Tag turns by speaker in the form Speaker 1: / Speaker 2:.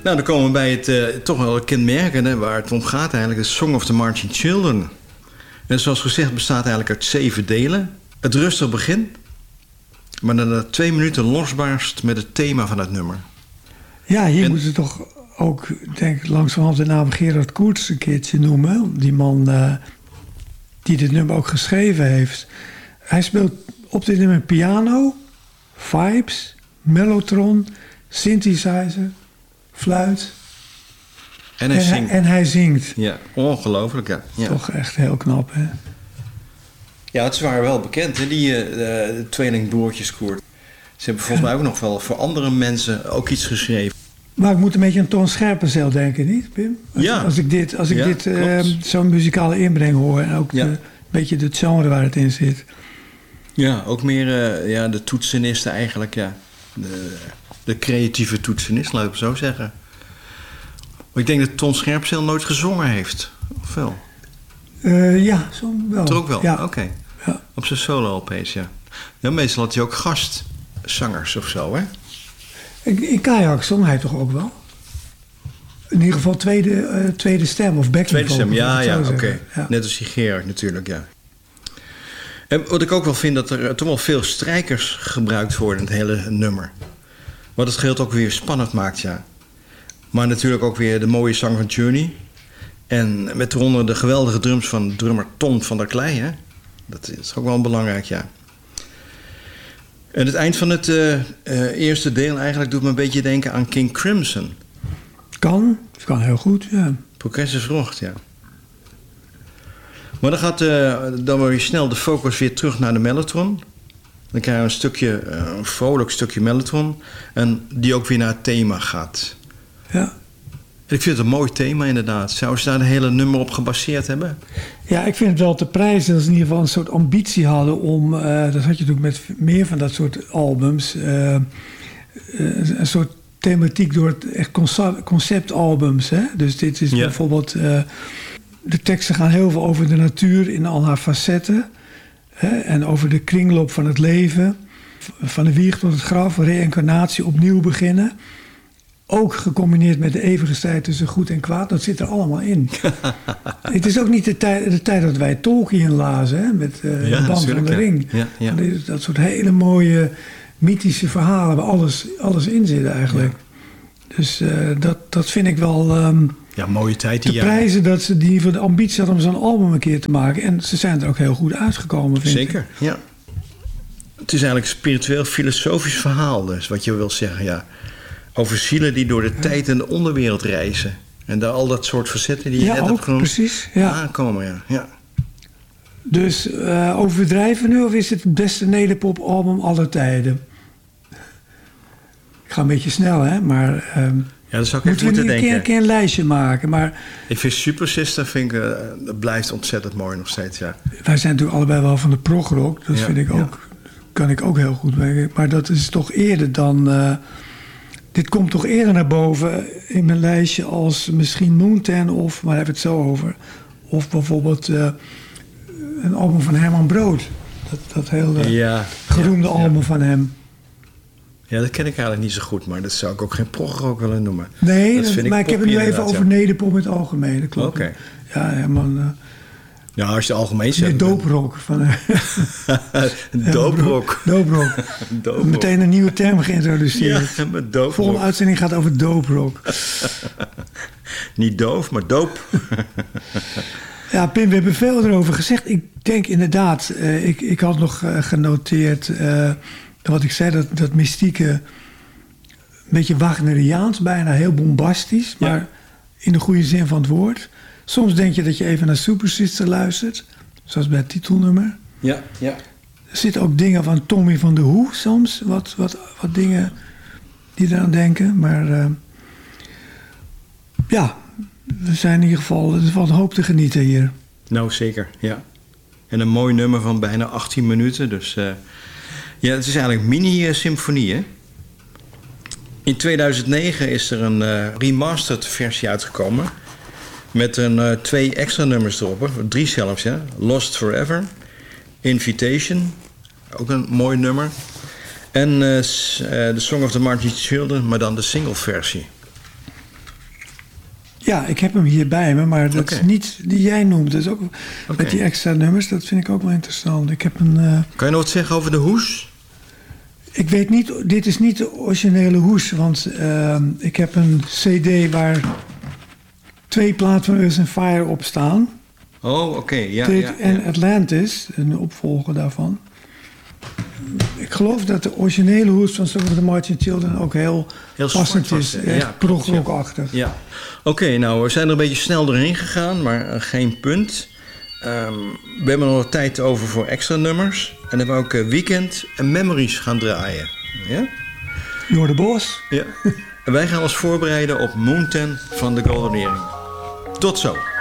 Speaker 1: Nou, dan komen we bij het toch wel kenmerkende waar het om gaat eigenlijk. De Song of the Marching Children. En zoals gezegd bestaat eigenlijk uit 7 delen. Het rustig begin, maar na 2 minuten losbarst met het thema van het nummer.
Speaker 2: Ja, hier moeten we toch ook, denk ik, langzamerhand de naam Gerard Koerts een keertje noemen. Die man die dit nummer ook geschreven heeft. Hij speelt op dit nummer piano, vibes, mellotron, synthesizer, fluit. En hij zingt.
Speaker 1: Ja, ongelooflijk, ja.
Speaker 2: Toch echt heel knap, hè?
Speaker 1: Ja, het waren wel bekend, hè, die tweelingbroertjes Koert. Ze hebben volgens mij ook nog wel voor andere mensen ook iets geschreven.
Speaker 2: Maar ik moet een beetje aan Ton Scherpenzeel denken, niet, Pim? Als ik dit zo'n muzikale inbreng hoor en ook een beetje het genre waar het in zit.
Speaker 1: Ja, ook meer de toetsenisten eigenlijk, ja. De creatieve toetsenist, laat ik het zo zeggen. Maar ik denk dat Ton Scherpenzeel nooit gezongen heeft, of wel?
Speaker 2: Ja, zo wel.
Speaker 1: Toch ook wel?
Speaker 2: Ja.
Speaker 1: Oké.
Speaker 2: Ja.
Speaker 1: Op zijn solo-LP's, ja. Meestal had hij ook gastzangers of zo, hè?
Speaker 2: In Kajak zong hij toch ook wel? In ieder geval tweede stem of backing
Speaker 1: Tweede stem, ja, oké.
Speaker 2: Ja.
Speaker 1: Net als die Gerard natuurlijk, ja. En wat ik ook wel vind, dat er toch wel veel strijkers gebruikt worden in het hele nummer. Wat het geheel ook weer spannend maakt, ja. Maar natuurlijk ook weer de mooie zang van Journey. En met eronder de geweldige drums van drummer Ton van der Klei, hè. Dat is ook wel belangrijk, ja. En het eind van het eerste deel eigenlijk doet me een beetje denken aan King Crimson.
Speaker 2: Kan heel goed, ja.
Speaker 1: Progressive rock, ja. Maar dan gaat dan weer snel de focus weer terug naar de mellotron. Dan krijg je een vrolijk stukje mellotron. En die ook weer naar het thema gaat.
Speaker 2: Ja.
Speaker 1: En ik vind het een mooi thema inderdaad. Zou ze daar een hele nummer op gebaseerd hebben?
Speaker 2: Ja, ik vind het wel te prijzen dat ze in ieder geval een soort ambitie hadden om... dat had je natuurlijk met meer van dat soort albums. Een soort thematiek door het echt conceptalbums. Hè? Dus dit is bijvoorbeeld... de teksten gaan heel veel over de natuur in al haar facetten. Hè? En over de kringloop van het leven. Van de wieg tot het graf, reïncarnatie, opnieuw beginnen. Ook gecombineerd met de eeuwige strijd tussen goed en kwaad. Dat zit er allemaal in. Het is ook niet de tijd dat wij Tolkien lazen. Hè? Met de Band van de Ring.
Speaker 1: Ja.
Speaker 2: Dat soort hele mooie mythische verhalen. Waar alles in zit eigenlijk. Ja. Dus dat vind ik wel...
Speaker 1: mooie tijd die
Speaker 2: te prijzen dat ze de ambitie hadden om zo'n album een keer te maken. En ze zijn er ook heel goed uitgekomen, vind ik.
Speaker 1: Zeker, ja. Het is eigenlijk een spiritueel filosofisch verhaal dus. Wat je wil zeggen, ja. Over zielen die door de tijd en de onderwereld reizen. En daar al dat soort facetten die je net hebt genoemd
Speaker 2: precies, ja.
Speaker 1: aankomen. Ja.
Speaker 2: Dus overdrijven nu of is het beste nederpop-album aller tijden? Ik ga een beetje snel, hè, maar...
Speaker 1: dat zou ik even moeten denken.
Speaker 2: Een keer een lijstje maken, maar...
Speaker 1: Ik vind Super Sister, dat blijft ontzettend mooi nog steeds, ja.
Speaker 2: Wij zijn natuurlijk allebei wel van de progrock. Dat vind ik ook, kan ik ook heel goed mee. Maar dat is toch eerder dan... dit komt toch eerder naar boven in mijn lijstje als misschien Moontan of... Maar daar hebben we het zo over. Of bijvoorbeeld een album van Herman Brood. Dat hele geroemde album van hem.
Speaker 1: Ja, dat ken ik eigenlijk niet zo goed, maar dat zou ik ook geen progrock willen noemen.
Speaker 2: Nee, maar ik heb het nu even over nederpop in het algemeen. Dat klopt.
Speaker 1: Oké.
Speaker 2: Ja, Herman...
Speaker 1: ja, als je het algemeen zegt...
Speaker 2: Nee, dooprock.
Speaker 1: Dooprock.
Speaker 2: Dooprock. Meteen een nieuwe term geïntroduceerd.
Speaker 1: Ja, met dooprock.
Speaker 2: Volgende uitzending gaat over dooprock.
Speaker 1: Niet doof, maar doop.
Speaker 2: Ja, Pim, we hebben veel erover gezegd. Ik denk inderdaad... Ik had nog genoteerd... wat ik zei, dat mystieke... een beetje Wagneriaans, bijna heel bombastisch... maar in de goede zin van het woord... Soms denk je dat je even naar Super Sister luistert. Zoals bij het titelnummer.
Speaker 1: Ja.
Speaker 2: Er zitten ook dingen van Tommy van de Hoe soms. Wat dingen die eraan denken. Maar we zijn in ieder geval... Er valt een hoop te genieten hier.
Speaker 1: Nou, zeker, ja. En een mooi nummer van bijna 18 minuten. Dus het is eigenlijk mini-symfonie, hè? In 2009 is er een remastered versie uitgekomen... Met 2 extra nummers erop, 3 zelfs, ja. Lost Forever, Invitation, ook een mooi nummer. En The Song of the Marching Children, maar dan de single versie.
Speaker 2: Ja, ik heb hem hier bij me, maar dat is niet die jij noemt. Dat is ook met die extra nummers, dat vind ik ook wel interessant. Ik heb een...
Speaker 1: Kan je nog wat zeggen over de hoes?
Speaker 2: Ik weet niet, dit is niet de originele hoes, want ik heb een cd waar 2 platen van Earth and Fire op staan.
Speaker 1: Oh, oké. Ja,
Speaker 2: en Atlantis, een opvolger daarvan. Ik geloof dat de originele hoes van Song of the Marching Children ook heel passend is. Echt progrockachtig.
Speaker 1: Ja. Oké, nou, we zijn er een beetje snel doorheen gegaan, maar geen punt. We hebben nog wat tijd over voor extra nummers. En dan hebben we ook Weekend en Memories gaan draaien. Ja?
Speaker 2: Door de Bos.
Speaker 1: Ja. En wij gaan ons voorbereiden op Moon 10 van de Golden Earring. Tot zo.